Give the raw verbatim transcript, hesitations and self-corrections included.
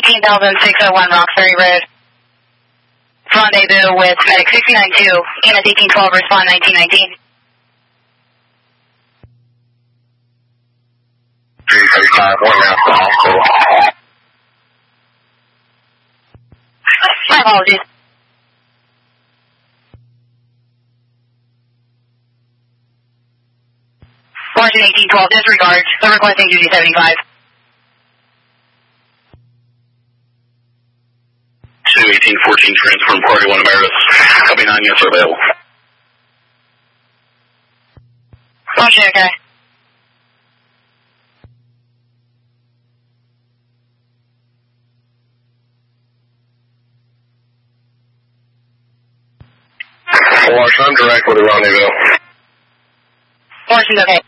eighteen thousand six oh one Roxbury Road. Rendezvous with Medic sixty-nine two, E M S eighteen twelve, respond nineteen nineteen. three thirty-five, one now to the hospital. My apologies. Washington eighteen twelve, disregard. They're requesting duty seventy-five. two eighteen fourteen, transform party one Emeritus. Copy nine, yes, sir, available. Washington, okay. Washington, direct with the rendezvous. Washington, okay.